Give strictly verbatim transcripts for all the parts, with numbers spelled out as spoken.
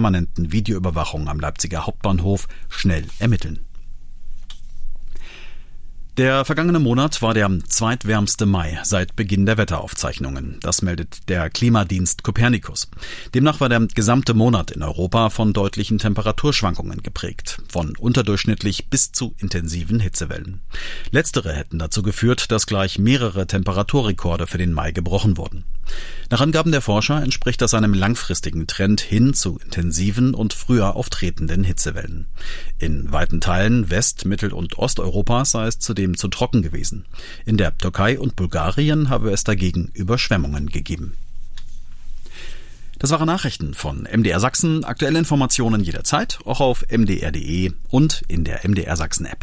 permanenten Videoüberwachung am Leipziger Hauptbahnhof schnell ermitteln. Der vergangene Monat war der zweitwärmste Mai seit Beginn der Wetteraufzeichnungen. Das meldet der Klimadienst Copernicus. Demnach war der gesamte Monat in Europa von deutlichen Temperaturschwankungen geprägt, von unterdurchschnittlich bis zu intensiven Hitzewellen. Letztere hätten dazu geführt, dass gleich mehrere Temperaturrekorde für den Mai gebrochen wurden. Nach Angaben der Forscher entspricht das einem langfristigen Trend hin zu intensiven und früher auftretenden Hitzewellen. In weiten Teilen West-, Mittel- und Osteuropas sei es zudem zu trocken gewesen. In der Türkei und Bulgarien habe es dagegen Überschwemmungen gegeben. Das waren Nachrichten von M D R Sachsen. Aktuelle Informationen jederzeit, auch auf m d r punkt d e und in der M D R Sachsen App.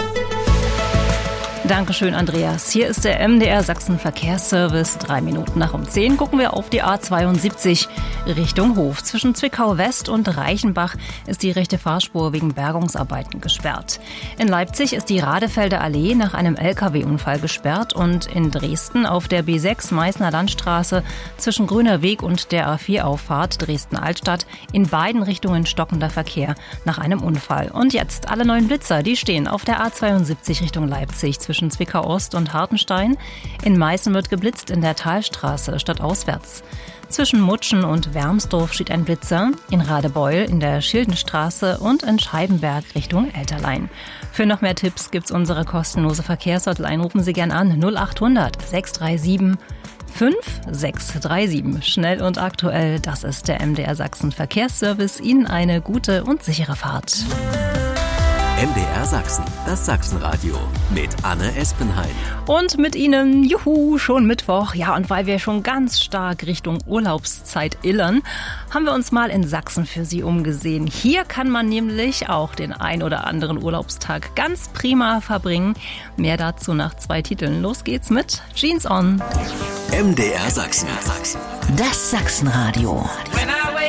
Dankeschön, Andreas. Hier ist der M D R Sachsen Verkehrsservice. Drei Minuten nach um zehn gucken wir auf die A zweiundsiebzig Richtung Hof. Zwischen Zwickau West und Reichenbach ist die rechte Fahrspur wegen Bergungsarbeiten gesperrt. In Leipzig ist die Radefelder Allee nach einem L K W-Unfall gesperrt und in Dresden auf der B sechs Meißner Landstraße zwischen Grüner Weg und der A vier Auffahrt Dresden-Altstadt in beiden Richtungen stockender Verkehr nach einem Unfall. Und jetzt alle neuen Blitzer, die stehen auf der A zweiundsiebzig Richtung Leipzig zwischen Zwischen Zwickau Ost und Hartenstein. In Meißen wird geblitzt in der Talstraße stadtauswärts. Zwischen Mutschen und Wermsdorf steht ein Blitzer, in Radebeul in der Schildenstraße und in Scheibenberg Richtung Elterlein. Für noch mehr Tipps gibt's unsere kostenlose Verkehrshotline. Rufen Sie gern an null acht hundert sechs drei sieben fünf sechs drei sieben. Schnell und aktuell, das ist der M D R Sachsen Verkehrsservice. Ihnen eine gute und sichere Fahrt. M D R Sachsen, das Sachsenradio mit Anne Espenheim. Und mit Ihnen, juhu, schon Mittwoch. Ja, und weil wir schon ganz stark Richtung Urlaubszeit illern, haben wir uns mal in Sachsen für Sie umgesehen. Hier kann man nämlich auch den ein oder anderen Urlaubstag ganz prima verbringen. Mehr dazu nach zwei Titeln. Los geht's mit Jeans On. M D R Sachsen. Das Sachsenradio. When